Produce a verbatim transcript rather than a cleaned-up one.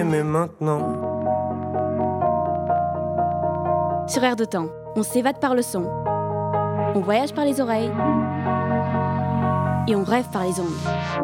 mais maintenant. Sur Air de Temps, on s'évade par le son, on voyage par les oreilles et on rêve par les ondes.